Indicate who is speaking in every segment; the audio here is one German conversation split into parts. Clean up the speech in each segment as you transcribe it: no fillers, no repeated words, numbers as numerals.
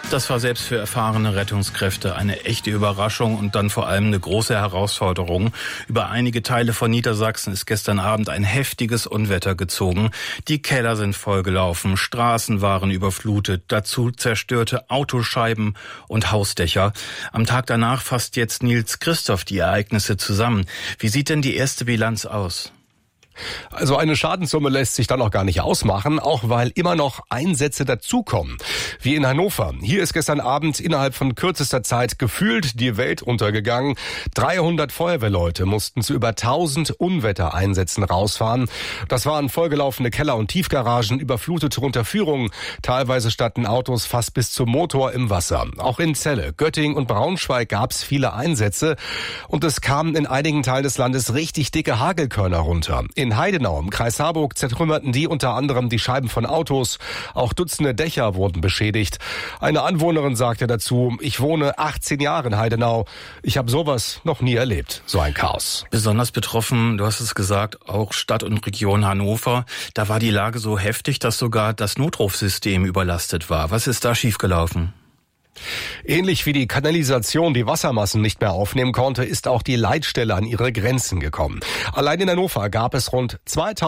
Speaker 1: Das war selbst für erfahrene Rettungskräfte eine echte Überraschung und dann vor allem eine große Herausforderung. Über einige Teile von Niedersachsen ist gestern Abend ein heftiges Unwetter gezogen. Die Keller sind vollgelaufen, Straßen waren überflutet, dazu zerstörte Autoscheiben und Hausdächer. Am Tag danach fasst jetzt Nils Christoph die Ereignisse zusammen. Wie sieht denn die erste Bilanz aus?
Speaker 2: Also eine Schadenssumme lässt sich dann auch gar nicht ausmachen, auch weil immer noch Einsätze dazukommen. Wie in Hannover. Hier ist gestern Abend innerhalb von kürzester Zeit gefühlt die Welt untergegangen. 300 Feuerwehrleute mussten zu über 1000 Unwettereinsätzen rausfahren. Das waren vollgelaufene Keller- und Tiefgaragen, überflutete Unterführungen. Teilweise standen Autos fast bis zum Motor im Wasser. Auch in Celle, Göttingen und Braunschweig gab es viele Einsätze. Und es kamen in einigen Teilen des Landes richtig dicke Hagelkörner runter. In Heidenau im Kreis Harburg zertrümmerten die unter anderem die Scheiben von Autos. Auch Dutzende Dächer wurden beschädigt. Eine Anwohnerin sagte dazu, ich wohne 18 Jahre in Heidenau. Ich habe sowas noch nie erlebt. So ein Chaos.
Speaker 1: Besonders betroffen, du hast es gesagt, auch Stadt und Region Hannover. Da war die Lage so heftig, dass sogar das Notrufsystem überlastet war. Was ist da schiefgelaufen?
Speaker 2: Ähnlich wie die Kanalisation die Wassermassen nicht mehr aufnehmen konnte, ist auch die Leitstelle an ihre Grenzen gekommen. Allein in Hannover gab es rund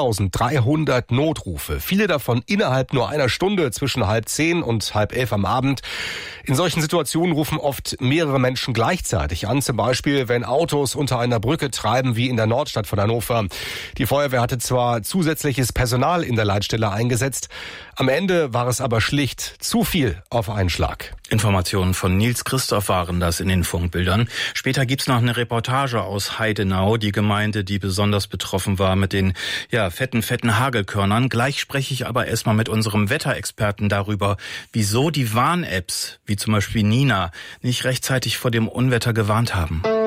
Speaker 2: 2300 Notrufe. Viele davon innerhalb nur einer Stunde zwischen 9:30 und 10:30 am Abend. In solchen Situationen rufen oft mehrere Menschen gleichzeitig an. Zum Beispiel, wenn Autos unter einer Brücke treiben, wie in der Nordstadt von Hannover. Die Feuerwehr hatte zwar zusätzliches Personal in der Leitstelle eingesetzt. Am Ende war es aber schlicht zu viel auf einen Schlag.
Speaker 1: Informationen von Nils Christoph waren das in den Funkbildern. Später gibt's noch eine Reportage aus Heidenau, die Gemeinde, die besonders betroffen war mit den fetten Hagelkörnern. Gleich spreche ich aber erstmal mit unserem Wetterexperten darüber, wieso die Warn-Apps, wie zum Beispiel Nina, nicht rechtzeitig vor dem Unwetter gewarnt haben.